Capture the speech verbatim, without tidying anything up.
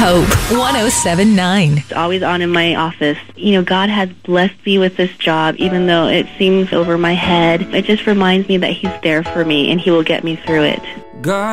Hope one oh seven point nine. It's always on in my office. You know, God has blessed me with this job, even though it seems over my head. It just reminds me that He's there for me and He will get me through it. God